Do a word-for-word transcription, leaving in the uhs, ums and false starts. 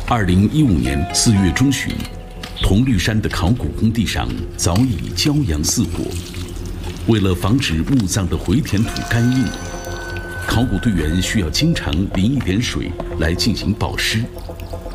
二零一五年四月中旬，铜绿山的考古工地上早已骄阳似火。为了防止墓葬的回填土干硬，考古队员需要经常淋一点水来进行保湿。